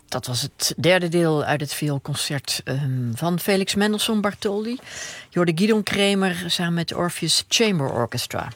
Dat was het derde deel uit het vioolconcert van Felix Mendelssohn Bartholdy. Je hoorde Guidon Kremer samen met de Orpheus Chamber Orchestra.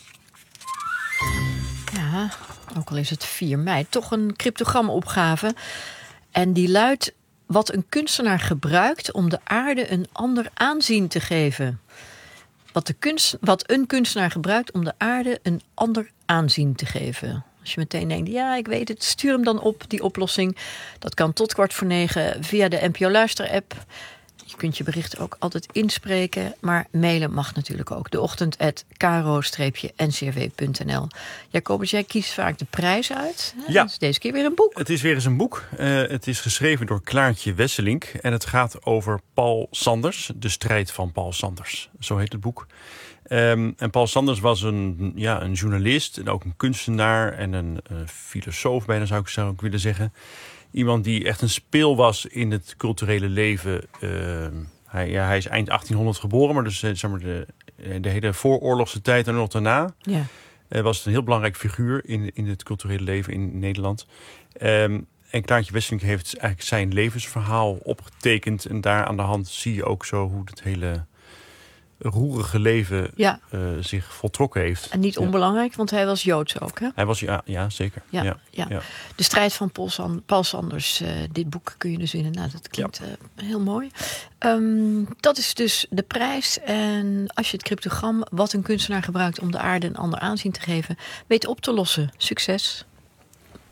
Ja, ook al is het 4 mei, toch een cryptogramopgave. En die luidt: wat een kunstenaar gebruikt om de aarde een ander aanzien te geven. Wat een kunstenaar gebruikt om de aarde een ander aanzien te geven. Als je meteen denkt, ja, ik weet het, stuur hem dan op, die oplossing. Dat kan tot 8:45 via de NPO Luister-app. Je kunt je berichten ook altijd inspreken, maar mailen mag natuurlijk ook. deochtend@kro-ncrw.nl. Jacobus, jij kiest vaak de prijs uit. Ja. Dus deze keer weer een boek. Het is weer eens een boek. Het is geschreven door Klaartje Wesselink. En het gaat over Paul Sanders, de strijd van Paul Sanders. Zo heet het boek. En Paul Sanders was een journalist en ook een kunstenaar en een filosoof, bijna zou ik willen zeggen. Iemand die echt een speel was in het culturele leven. Hij is eind 1800 geboren, maar dus de hele vooroorlogse tijd en nog daarna. Ja. Was het een heel belangrijk figuur in het culturele leven in Nederland. En Klaartje Wesselink heeft eigenlijk zijn levensverhaal opgetekend. En daar aan de hand zie je ook zo hoe het hele roerige leven zich voltrokken heeft. En niet onbelangrijk, want hij was Joods ook, hè? Hij was, ja zeker. Ja. De strijd van Paul Sanders. Dit boek kun je dus winnen. Nou, dat klinkt heel mooi. Dat is dus de prijs. En als je het cryptogram, wat een kunstenaar gebruikt om de aarde een ander aanzien te geven, weet op te lossen. Succes!